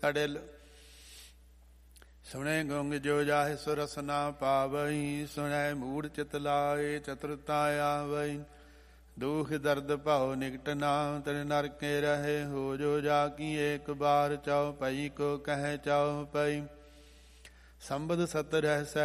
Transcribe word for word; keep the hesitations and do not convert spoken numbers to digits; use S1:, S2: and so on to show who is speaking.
S1: ਕੜਿਲ। ਸੁਣੇ ਗੁੰਗ ਜੋ ਜਾਹਿ ਸੋ ਰਸ ਨਾ ਪਾਵਈ, ਸੁਣੈ ਮੂੜ ਚਿਤ ਲਾਏ ਚਤੁਰਤਾ ਆਵਈ। ਦੁਖ ਦਰਦ ਭਉ ਨਿਕਟ ਨਾ, ਤਰਿ ਨਰਕੇ ਰਹੇ ਹੋ ਜੋ ਜਾ ਕੀ। ਏਕ ਬਾਰ ਚਉ ਪਈ ਕੋ ਕਹਿ ਚਉ ਪਈ, ਸੰਬਦ ਸਤ ਰਹਿ ਸਹਿ